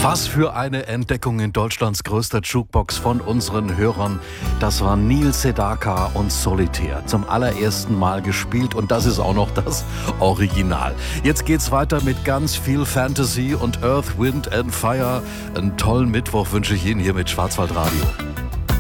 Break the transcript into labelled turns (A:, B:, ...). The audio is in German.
A: Was für eine Entdeckung in Deutschlands größter Jukebox von unseren Hörern. Das war Neil Sedaka und Solitär. Zum allerersten Mal gespielt und das ist auch noch das Original. Jetzt geht's weiter mit ganz viel Fantasy und Earth, Wind and Fire. Einen tollen Mittwoch wünsche ich Ihnen hier mit Schwarzwaldradio.